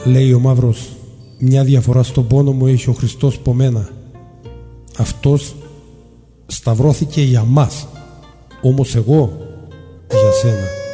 λέει ο Μαύρος, μια διαφορά στον πόνο μου έχει ο Χριστός από μένα. Αυτός σταυρώθηκε για μας, όμως εγώ για σένα.